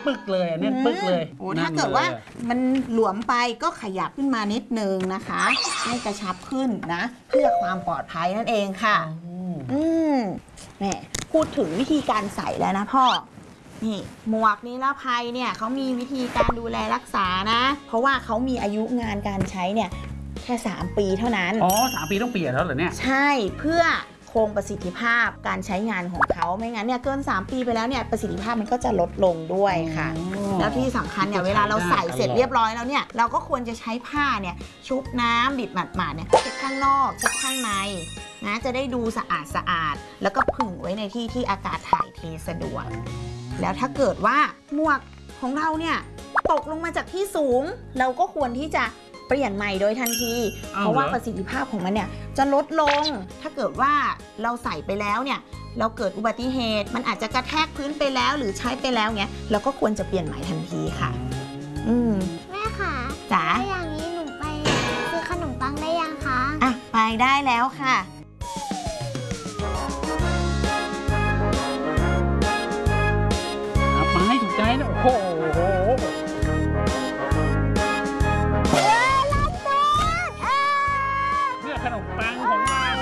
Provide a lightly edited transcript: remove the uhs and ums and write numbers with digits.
ปึกเลยแน่นปึกเลยโอ้ถ้าเกิดว่ามันหลวมไปก็ขยับขึ้นมานิดนึงนะคะให้กระชับขึ้นนะเพื่อความปลอดภัยนั่นเองค่ะแหมพูดถึงวิธีการใส่แล้วนะพ่อนี่หมวกนิรภัยเนี่ยเขามีวิธีการดูแลรักษานะเพราะว่าเขามีอายุงานการใช้เนี่ยแค่3 ปีเท่านั้นอ๋อ3 ปีต้องเปลี่ยนแล้วเหรอเนี่ยใช่เพื่อคงประสิทธิภาพการใช้งานของเขาไม่งั้นเนี่ยเกิน3 ปีไปแล้วเนี่ยประสิทธิภาพมันก็จะลดลงด้วยค่ะแล้วที่สำคัญเนี่ยเวลาเราใส่เสร็จเรียบร้อยแล้วเนี่ยเราก็ควรจะใช้ผ้าเนี่ยชุบน้ำบิดหมาดๆเนี่ยเช็ดข้างนอกเช็ดข้างในนะจะได้ดูสะอาดแล้วก็ผึ่งไว้ในที่ที่อากาศถ่ายเทสะดวกแล้วถ้าเกิดว่าหมวกของเราเนี่ยตกลงมาจากที่สูงเราก็ควรที่จะเปลี่ยนใหม่โดยทันทีเพราะว่าประสิทธิภาพของมันเนี่ยจะลดลงถ้าเกิดว่าเราใส่ไปแล้วเนี่ยเราเกิดอุบัติเหตุมันอาจจะกระแทกพื้นไปแล้วหรือใช้ไปแล้วเงี้ยเราก็ควรจะเปลี่ยนใหม่ทันทีค่ะแม่ค่ะจ๋าอย่างนี้หนูไปซื้อขนมปังได้ยังคะอ่ะไปได้แล้วค่ะ